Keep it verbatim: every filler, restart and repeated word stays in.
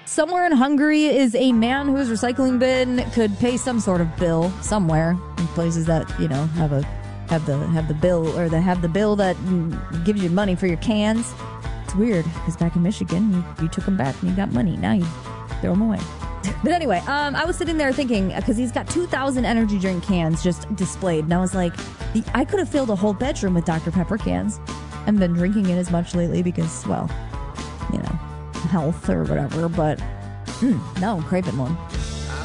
Somewhere in Hungary is a man whose recycling bin could pay some sort of bill somewhere in places that, you know, have a have the have the bill or that have the bill that gives you money for your cans. It's weird because back in Michigan, you, you took them back and you got money. Now you throw them away. But anyway, um, I was sitting there thinking, because he's got two thousand energy drink cans just displayed, and I was like, I could have filled a whole bedroom with Doctor Pepper cans. I haven't been drinking it as much lately because, well, you know, health or whatever, but mm, no, I'm craving one.